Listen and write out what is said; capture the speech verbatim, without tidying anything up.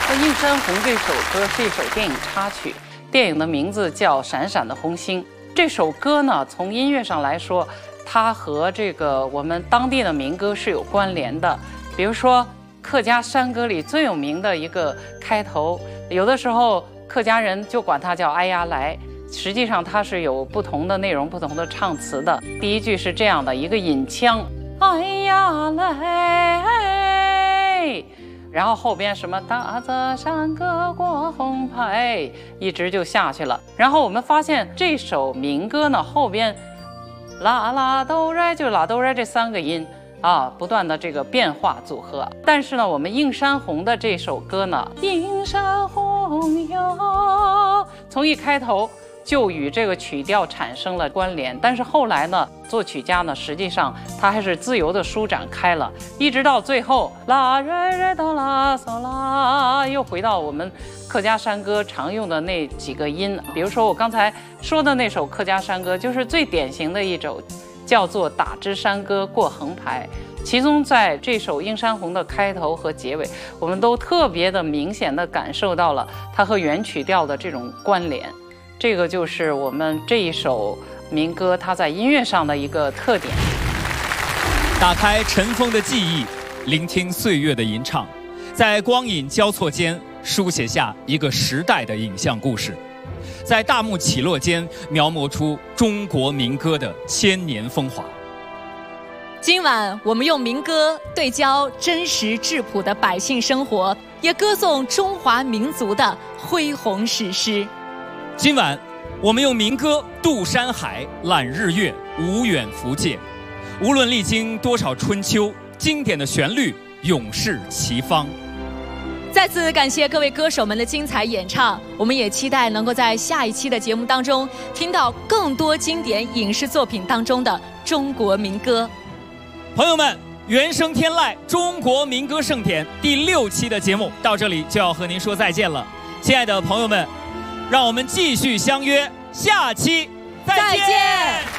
《映山红》这首歌是一首电影插曲，电影的名字叫《闪闪的红星》。这首歌呢，从音乐上来说，它和这个我们当地的民歌是有关联的。比如说客家山歌里最有名的一个开头，有的时候客家人就管它叫“哎呀来”，实际上它是有不同的内容、不同的唱词的。第一句是这样的一个引腔，哎呀来。然后后边什么大泽山歌过红牌，一直就下去了。然后我们发现这首民歌呢，后边啦啦哆来就啦哆来这三个音啊，不断的这个变化组合。但是呢，我们映山红的这首歌呢，映山红哟，从一开头就与这个曲调产生了关联，但是后来呢，作曲家呢，实际上他还是自由的舒展开了，一直到最后啦瑞瑞哆啦嗦啦，又回到我们客家山歌常用的那几个音。比如说我刚才说的那首客家山歌，就是最典型的一首，叫做《打支山歌过横排》。其中在这首《映山红》的开头和结尾，我们都特别的明显的感受到了它和原曲调的这种关联。这个就是我们这一首民歌它在音乐上的一个特点。 打开尘封的记忆，聆听岁月的吟唱，在光影交错间书写下一个时代的影像故事，在大幕起落间描摹出中国民歌的千年风华。 今晚我们用民歌对焦真实质朴的百姓生活，也歌颂中华民族的恢宏史诗。 今晚我们用民歌渡山海，揽日月，无远弗届。无论历经多少春秋，经典的旋律永世其方。 再次感谢各位歌手们的精彩演唱，我们也期待能够在下一期的节目当中听到更多经典影视作品当中的中国民歌。 朋友们，原声天籁中国民歌盛典第六期的节目到这里就要和您说再见了。亲爱的朋友们，让我们继续相约下期再见。再见。